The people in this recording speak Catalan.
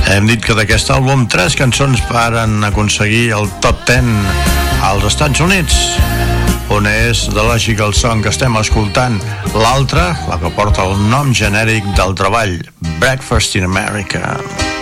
Hem dit que d'aquest àlbum 3 cançons varen aconseguir el top 10 als Estats Units. Una és The Logical Song, que estem escoltant. L'altra, la que porta el nom genèric del treball, Breakfast in America.